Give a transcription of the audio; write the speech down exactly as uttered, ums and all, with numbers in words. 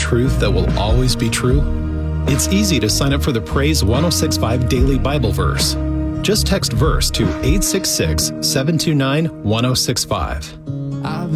truth that will always be true? It's easy to sign up for the Praise ten sixty-five Daily Bible Verse. Just text verse to eight six six, seven two nine, one zero six five.